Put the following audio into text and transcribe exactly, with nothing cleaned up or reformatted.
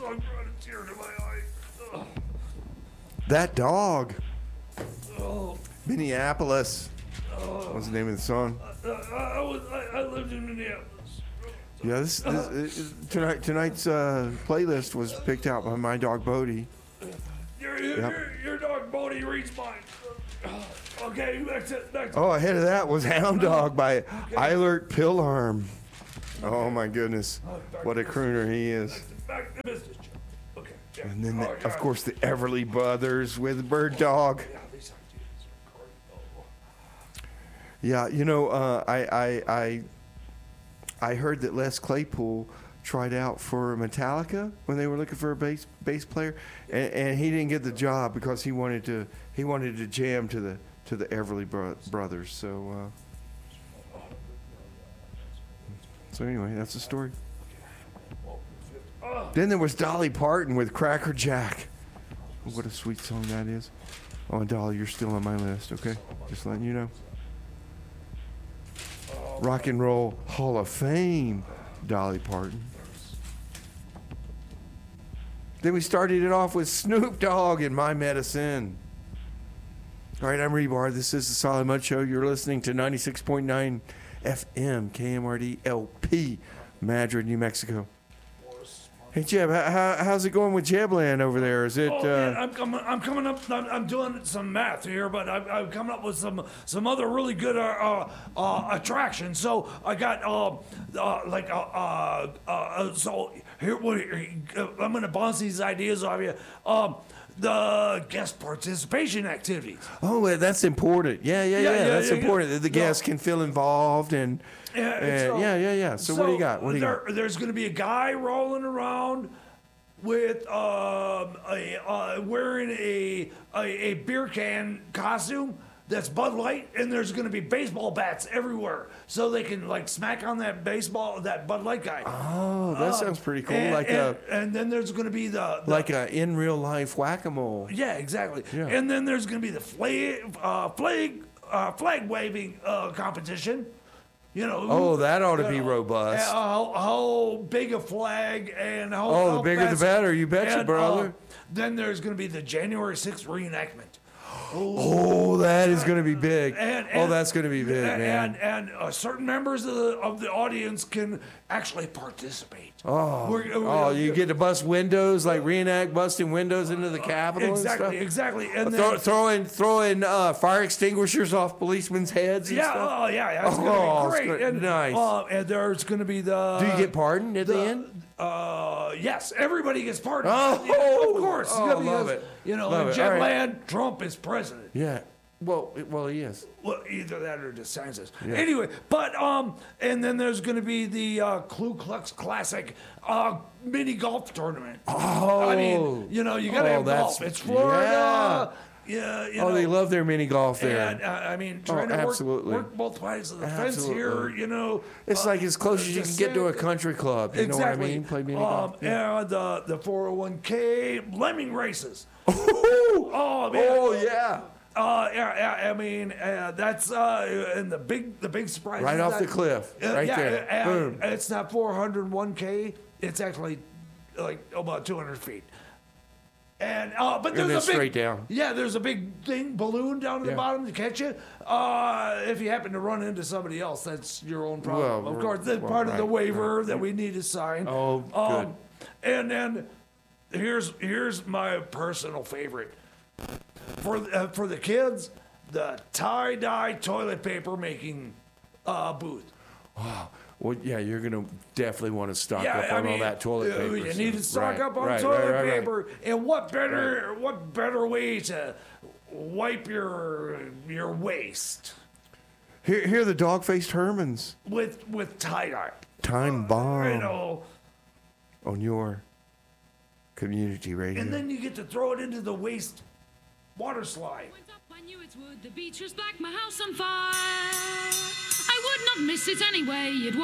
song brought a tear to my eye. Ugh. That dog. Oh. Minneapolis. Oh. What's the name of the song? Uh, I, I, was, I, I lived in Minneapolis. Yeah, this, this uh, tonight tonight's uh, playlist was picked out by my dog Bodie. Your, your, Yep. your, your dog Bodie reads mine. Okay, back to back to. Oh, ahead of that was Hound Dog by Eilert Pillarm. Oh my goodness, what a crooner he is. Back to business. Okay. Yeah. And then, the, Oh, of God. course, the Everly Brothers with Bird Dog. Yeah, these ideas are recorded. Oh. Yeah, you know, uh, I, I I I heard that Les Claypool tried out for Metallica when they were looking for a bass bass player, and, and he didn't get the job because he wanted to he wanted to jam to the to the Everly bro- Brothers. So uh, so anyway, that's the story. Then there was Dolly Parton with Cracker Jack. What a sweet song that is. Oh, and Dolly, you're still on my list, okay? Just letting you know. Rock and Roll Hall of Fame, Dolly Parton. Then we started it off with Snoop Dogg and My Medicine. All right, I'm Rebar. This is the Solid Mud Show. You're listening to ninety-six point nine F M, K M R D L P, Madrid, New Mexico. Hey, Jeb, how, how's it going with Jebland over there? Is it? Oh, uh, man, I'm coming. I'm coming up. I'm, I'm doing some math here, but I'm, I'm coming up with some some other really good uh, uh, uh, attractions. So I got uh, uh, like uh, uh, uh, so here. What, uh, I'm gonna bounce these ideas off you. Um, the guest participation activities. Oh, well, that's important. Yeah, yeah, yeah. Yeah, yeah, that's yeah, important. yeah. The guests No. can feel involved and. Yeah, and so- yeah, yeah, yeah. So, what do you got? What do you there, got? There's going to be a guy rolling around with um, a uh, wearing a, a a beer can costume that's Bud Light, and there's going to be baseball bats everywhere, so they can like smack on that baseball that Bud Light guy. Oh, that Uh, sounds pretty cool. And, like and, a and then there's going to be the, the like a in real life whack-a-mole. yeah, exactly. Yeah. And then there's going to be the flag uh, flag uh, flag waving uh, competition. You know. Oh, that ought to you be know, robust. uh, How, how big a flag and how. Oh, the how bigger the fast- better. You betcha, and, brother. uh, then there's going to be the January sixth reenactment. Oh, that is going to be big. And, oh, and- that's going to be big, and, man. And, and uh, certain members of the, of the audience can actually participate. Oh, We're- we're- oh, you get to bust windows, like reenact busting windows into the Capitol Exactly, and stuff. exactly. And Throw, then, throwing throwing uh, fire extinguishers off policemen's heads and yeah, stuff. oh yeah, yeah, it's Oh, gonna it's be great. gonna- and, nice. Uh, and there's going to be the. Do you get pardoned at the, end? Uh, yes, everybody gets pardoned. Oh, Yeah, of course. oh, Yeah, love because, it. You know, Love in it. All right. Jetland, Trump is president. Yeah. Well, it- well, he is. Well, either that or DeSantis. Yeah. Anyway, but um, and then there's going to be the uh, Ku Klux Classic uh, mini golf tournament. Oh, I mean, you know, you got to oh, have that's- golf. It's Florida. yeah. Yeah, you Oh, know, they love their mini golf there. And uh, I mean, trying to work, absolutely. work both sides of the fence here. Absolutely. You know, It's uh, like as close as you can get to a DeSantis- country club. You Exactly. know what I mean? Play mini um, golf. Yeah. And the the four oh one k lemming races. Oh, Oh man. oh yeah. Uh, yeah, yeah, I mean, uh, that's uh, and the big the big surprise. Right is off that- the cliff. Uh, right yeah, there. and Boom. It's not four hundred one k. It's actually like about two hundred feet. And uh, but And there's then a big straight down. Yeah, there's a big thing balloon down at Yeah. the bottom to catch you. Uh, if you happen to run into somebody else, that's your own problem. Well, of course, that's well, part of the right, waiver right. that we need to sign. Oh, good. Um, and then here's here's my personal favorite for uh, for the kids, the tie dye toilet paper making uh, booth. Well, yeah, you're gonna definitely want to stock Yeah, up I on mean, all that toilet uh, paper. You so- need to stock right, up on right, toilet right, right, right. paper, and what better what better way to wipe your your waste Here, here are the dog-faced Hermans. with with tie dye. Time bomb You know, on your community radio. and then you get to throw it into the waste water slide. Went up, I knew it would. The beach was black, my house on fire. I would not miss it anyway. It